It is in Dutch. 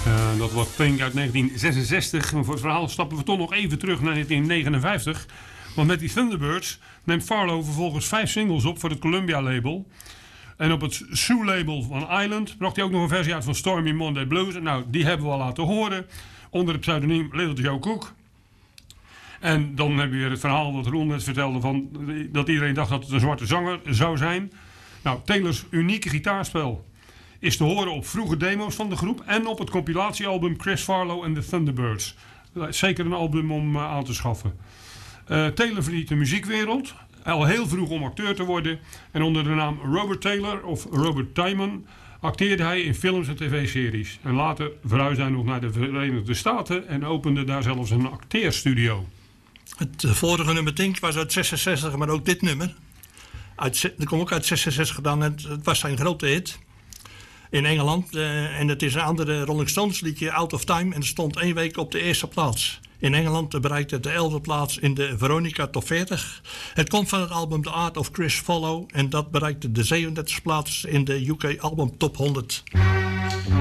Dat was Pink uit 1966. Maar voor het verhaal stappen we toch nog even terug naar 1959. Want met die Thunderbirds neemt Farlow vervolgens 5 singles op voor het Columbia-label. En op het Sue-label van Island bracht hij ook nog een versie uit van Stormy Monday Blues. Nou, die hebben we al laten horen. Onder het pseudoniem Little Joe Cook. En dan hebben we weer het verhaal wat Ron net vertelde. Van, dat iedereen dacht dat het een zwarte zanger zou zijn. Nou, Taylors unieke gitaarspel is te horen op vroege demo's van de groep. En op het compilatiealbum Chris Farlow and the Thunderbirds. Zeker een album om aan te schaffen. Taylor verliet de muziekwereld. Al heel vroeg om acteur te worden. En onder de naam Robert Taylor of Robert Timon acteerde hij in films en tv-series. En later verhuisde hij nog naar de Verenigde Staten en opende daar zelfs een acteerstudio. Het vorige nummer Think was uit 66, maar ook dit nummer. Dat kwam ook uit 66 gedaan en het was zijn grote hit in Engeland. En het is een andere Rolling Stones liedje, Out of Time. En het stond 1 week op de eerste plaats. In Engeland bereikte het de 11e plaats in de Veronica Top 40. Het komt van het album The Art of Chris Farlow. En dat bereikte de 37e plaats in de UK Album Top 100.